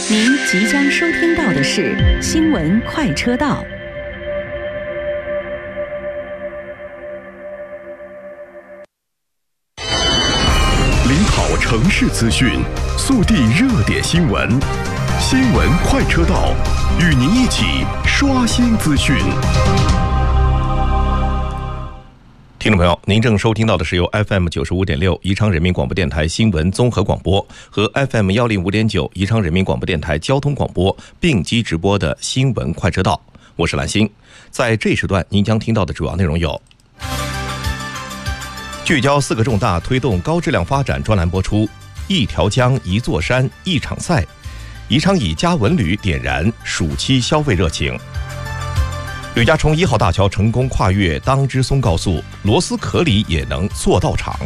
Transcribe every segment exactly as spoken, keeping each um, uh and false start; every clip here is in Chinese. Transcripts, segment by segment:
您即将收听到的是新闻快车道。 领跑城市资讯，速递热点新闻。新闻快车道，与您一起刷新资讯。 听众朋友，您正收听到的是由 F M 九十五点六宜昌人民广播电台新闻综合广播和 F M 幺零五点九宜昌人民广播电台交通广播并机直播的新闻快车道，我是蓝星。在这一时段，您将听到的主要内容有：聚焦四个重大，推动高质量发展专栏播出；一条江一座山一场赛，宜昌以嘉文旅点燃暑期消费热情。吕家冲一号大桥成功跨越当支松高速，螺丝壳里也能做道场。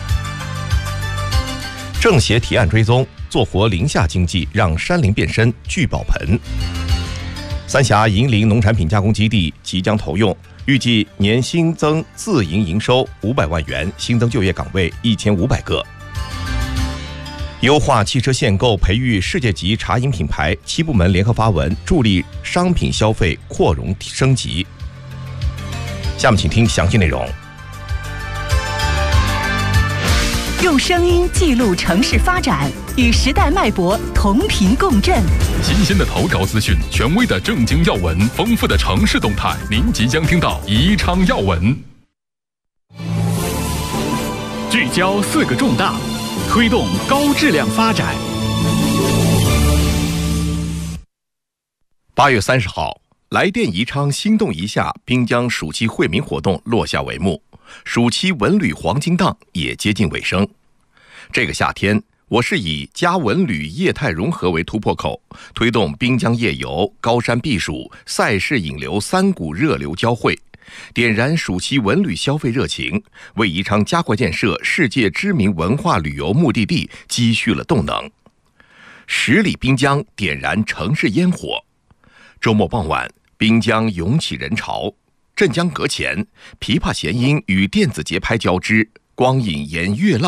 政协提案追踪，做活林下经济，让山林变身聚宝盆。三峡银陵农产品加工基地即将投用，预计年新增自营营收五百万元，新增就业岗位一千五百个。优化汽车限购，培育世界级茶饮品牌，七部门联合发文，助力商品消费扩容升级。下面请听详细内容。 用声音记录城市发展，与时代脉搏同频共振。 新鲜的头条资讯，权威的政经要闻，丰富的城市动态，您即将听到宜昌要闻。 聚焦四个重大，推动高质量发展。 八月三十号，来电宜昌心动一下滨江暑期惠民活动落下帷幕，暑期文旅黄金档也接近尾声。这个夏天，我是以嘉文旅业态融合为突破口，推动滨江夜游、高山避暑、赛事引流三股热流交汇，点燃暑期文旅消费热情，为宜昌加快建设世界知名文化旅游目的地积蓄了动能。十里滨江点燃城市烟火。周末傍晚，滨江涌起人潮，镇江阁前，琵琶弦音与电子节拍交织，光影沿月浪